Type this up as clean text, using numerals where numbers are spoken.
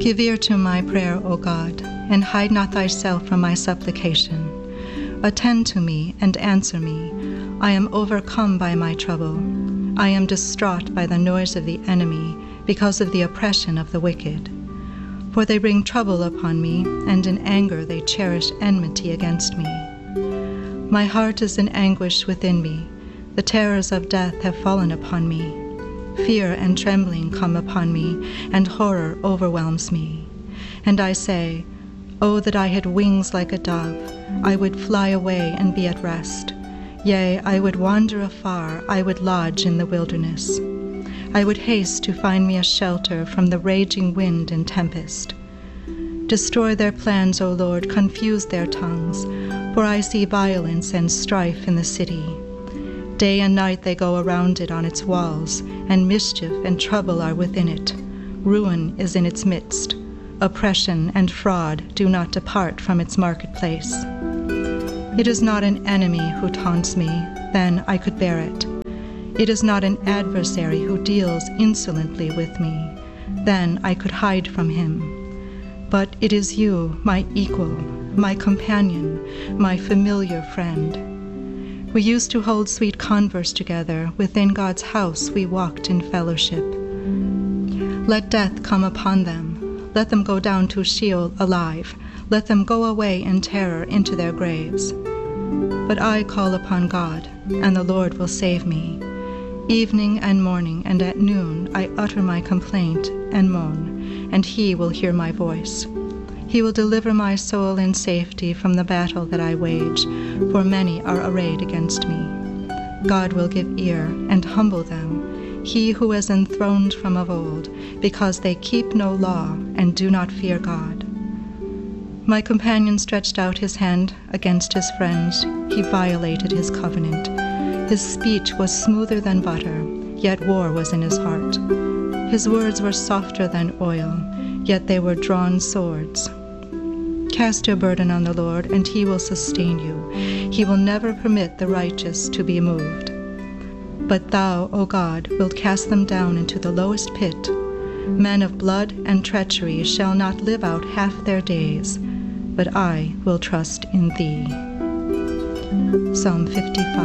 Give ear to my prayer, O God, and hide not thyself from my supplication. Attend to me and answer me. I am overcome by my trouble. I am distraught by the noise of the enemy, because of the oppression of the wicked. For they bring trouble upon me, and in anger they cherish enmity against me. My heart is in anguish within me. The terrors of death have fallen upon me. Fear and trembling come upon me, and horror overwhelms me. And I say, "Oh, that I had wings like a dove! I would fly away and be at rest. Yea, I would wander afar, I would lodge in the wilderness. I would haste to find me a shelter from the raging wind and tempest. Destroy their plans, O Lord, confuse their tongues, for I see violence and strife in the city. Day and night they go around it on its walls, and mischief and trouble are within it. Ruin is in its midst. Oppression and fraud do not depart from its marketplace. It is not an enemy who taunts me, then I could bear it. It is not an adversary who deals insolently with me, then I could hide from him. But it is you, my equal, my companion, my familiar friend. We used to hold sweet converse together. Within God's house we walked in fellowship. Let death come upon them. Let them go down to Sheol alive. Let them go away in terror into their graves. But I call upon God, and the Lord will save me. Evening and morning and at noon I utter my complaint and moan, and he will hear my voice. He will deliver my soul in safety from the battle that I wage, for many are arrayed against me. God will give ear and humble them, he who is enthroned from of old, because they keep no law and do not fear God. My companion stretched out his hand against his friends. He violated his covenant. His speech was smoother than butter, yet war was in his heart. His words were softer than oil, yet they were drawn swords. Cast your burden on the Lord, and he will sustain you. He will never permit the righteous to be moved. But thou, O God, wilt cast them down into the lowest pit. Men of blood and treachery shall not live out half their days, but I will trust in thee. Psalm 55.